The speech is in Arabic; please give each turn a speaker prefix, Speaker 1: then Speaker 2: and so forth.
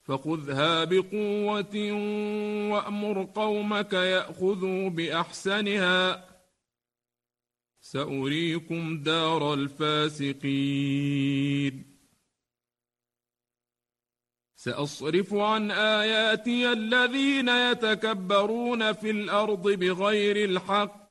Speaker 1: فخذها بقوة وأمر قومك يأخذوا بأحسنها سأريكم دار الفاسقين سأصرف عن آياتي الذين يتكبرون في الأرض بغير الحق